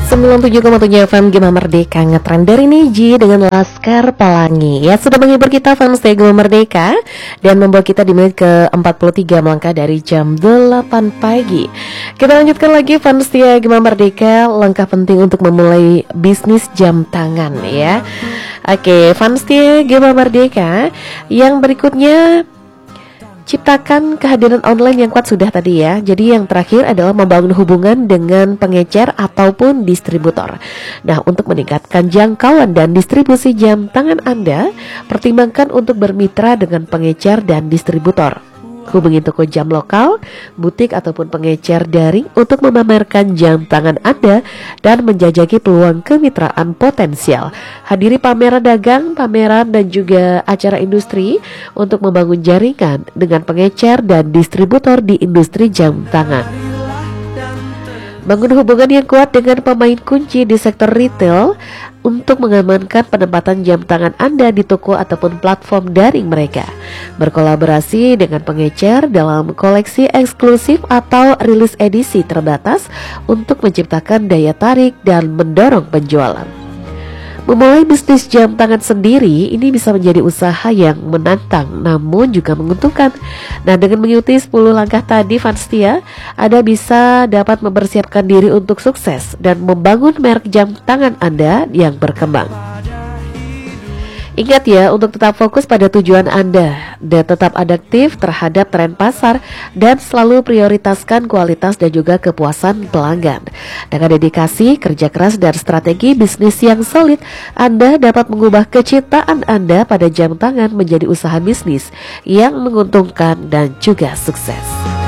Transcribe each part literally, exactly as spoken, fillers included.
sembilan puluh tujuh koma tujuh F M Gema Merdeka ngetrend dari Niji dengan Laskar Pelangi. Ya, sudah menghibur kita fans Gema Merdeka dan membawa kita di menit ke empat puluh tiga melangkah dari jam delapan pagi. Kita lanjutkan lagi fans Gema Merdeka, langkah penting untuk memulai bisnis jam tangan ya. Oke, fans Gema Merdeka, yang berikutnya ciptakan kehadiran online yang kuat sudah tadi ya. Jadi yang terakhir adalah membangun hubungan dengan pengecer ataupun distributor. Nah, untuk meningkatkan jangkauan dan distribusi jam tangan Anda, pertimbangkan untuk bermitra dengan pengecer dan distributor. Hubungi toko jam lokal, butik ataupun pengecer daring untuk memamerkan jam tangan Anda dan menjajaki peluang kemitraan potensial. Hadiri pameran dagang, pameran dan juga acara industri untuk membangun jaringan dengan pengecer dan distributor di industri jam tangan. Bangun hubungan yang kuat dengan pemain kunci di sektor retail untuk mengamankan penempatan jam tangan Anda di toko ataupun platform daring mereka. Berkolaborasi dengan pengecer dalam koleksi eksklusif atau rilis edisi terbatas untuk menciptakan daya tarik dan mendorong penjualan. Memulai bisnis jam tangan sendiri ini bisa menjadi usaha yang menantang namun juga menguntungkan. Nah, dengan mengikuti sepuluh langkah tadi fans setia, Anda bisa dapat mempersiapkan diri untuk sukses dan membangun merek jam tangan Anda yang berkembang. Ingat ya, untuk tetap fokus pada tujuan Anda dan tetap adaptif terhadap tren pasar dan selalu prioritaskan kualitas dan juga kepuasan pelanggan. Dengan dedikasi, kerja keras dan strategi bisnis yang solid, Anda dapat mengubah kecintaan Anda pada jam tangan menjadi usaha bisnis yang menguntungkan dan juga sukses.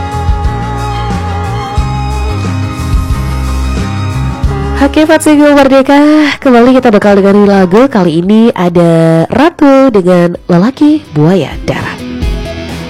Oke, Fatsi Gema Merdeka, kembali kita bakal dengerin lagu. Kali ini ada Ratu dengan Lelaki Buaya Darat.